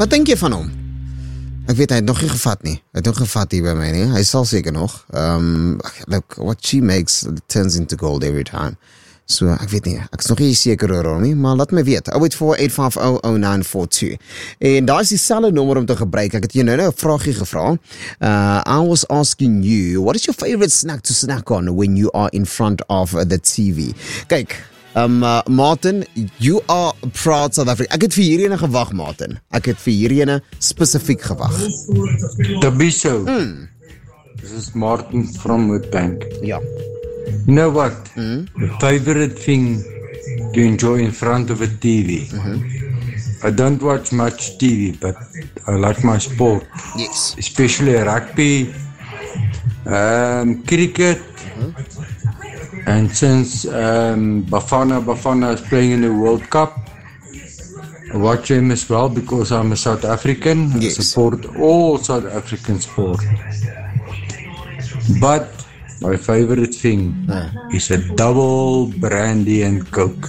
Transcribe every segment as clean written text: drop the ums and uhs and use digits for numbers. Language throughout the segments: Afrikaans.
Wat dink jy van hom? Ek weet, hy het nog nie gevat nie. Hy het nog gevat hier by my nie. Hy sal seker nog. Look, what she makes turns into gold every time. So, ek weet nie, ek is nog nie seker oor hom nie, maar laat my weet. 0848500942. En daar is die selfe nommer om te gebruik. Ek het jou nou 'n vraagie gevra. I was asking you, what is your favorite snack to snack on when you are in front of the TV? Kyk, Martin, you are proud South Africa. Ek het vir hierdie ene gewag, Martin. Ek het vir hierdie ene spesifiek gewag. Tabiso. This is Martin from Woodbank. Ja. You know what? The favorite thing to enjoy in front of a TV. I don't watch much TV, but I like my sport. Yes. Especially rugby, cricket, and since Bafana is playing in the World Cup, I watch him as well because I'm a South African. Yes. I support all South African sport. But my favorite thing is a double brandy and coke.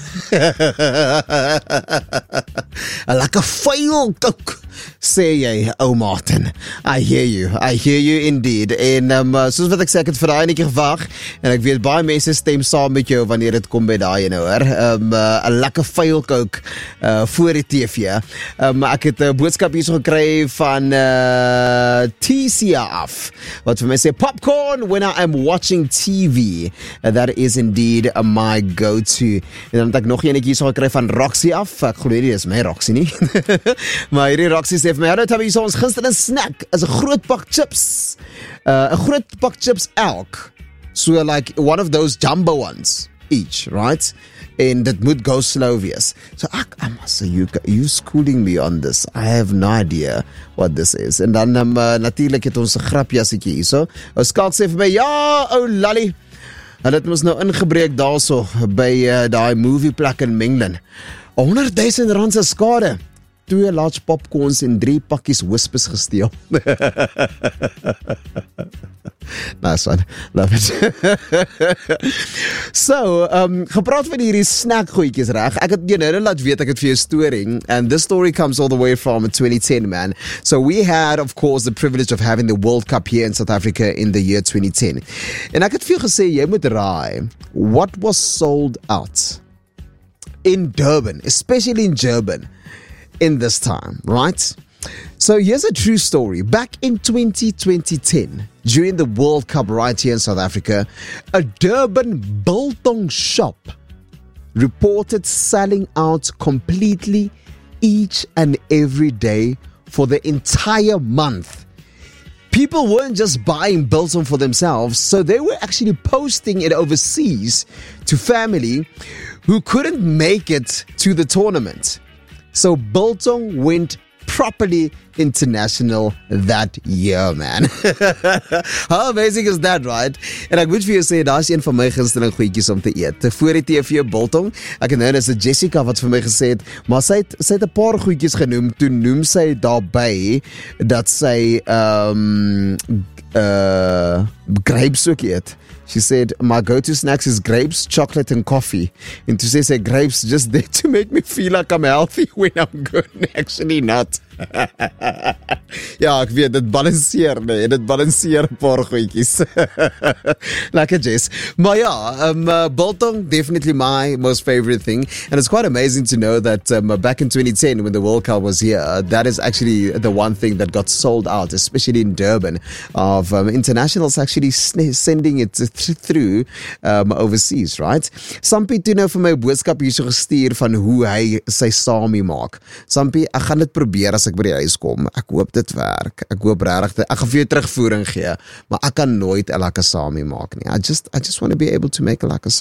Like a fail Coke, sê jy, ou Martin. I hear you indeed. En soos wat ek sê, ek het vir daai netjie gewag, en ek weet baie mense stem saam met jou wanneer dit kom by daai nou, hoor. 'n lekker fail Coke voor die TV. Ek het 'n boodskap hierso gekry van TCA af, wat vir my sê, popcorn when I am watching TV. That is indeed my go-to. En dan het ek nog enetjie hierso gekry van Roxy af. Ek glo hierdie is my Roxy nie. Maar hierdie Roxy sê vir my, hallo Tabby, ons gunsteling snack is 'n groot pak chips. 'n groot pak chips elk. So like one of those jumbo ones each, right? En dit moet go slow wees. So I must say, you schooling me on this. I have no idea what this is. En dan natuurlik het ons 'n grapjassietjie hierso. Ou Skalk sê vir my, ja, ou Lally. Hulle het ons nou ingebreek daarso by daai movieplek in Menglyn. 100,000 rand se skade. 2 large popcorns en 3 pakkies Whispers gesteel. Nice one, love it. So, gepraat van hierdie snack goedjies, reg? Ek het jou nou laat weet, ek het vir jou storie, and this story comes all the way from 2010, man. So we had, of course, the privilege of having the World Cup here in South Africa in the year 2010. En ek het vir jou gesê, jy moet raai, what was sold out in Durban, especially in Durban, in this time, right? So here's a true story. Back in 2010, during the World Cup right here in South Africa, a Durban biltong shop reported selling out completely each and every day for the entire month. People weren't just buying biltong for themselves, so they were actually posting it overseas to family who couldn't make it to the tournament. So biltong went properly international that year, man. How amazing is that, right? En ek moet vir jou sê, daar is een van my gunsteling goedjies om te eet. Voor die TV biltong, ek het nou, dis Jessica wat vir my gesê het, maar sy het 'n paar goedjies genoem, toe noem sy daarby, dat sy grapes ook eet. She said, my go-to snacks is grapes, chocolate and coffee. And to say grapes just there to make me feel like I'm healthy when I'm good. Actually not. Ja, ek weet, dit balanceer, nee, dit balanceer 'n paar goedjies. Lekker Jess. Maar ja, biltong, definitely my most favorite thing. And it's quite amazing to know that back in 2010, when the World Cup was here, that is actually the one thing that got sold out, especially in Durban, of internationals actually sending it through overseas, right? Sampie toe nou vir my boodskap hierso gestuur van hoe hy sy sami maak. Sampie, ek gaan dit probeer as ek by die huis kom. Ek hoop dit werk. Ek hoop regtig, ek gaan vir jou terugvoering gee, maar ek kan nooit 'n lekker sami maak nie. I just want to be able to make a lekker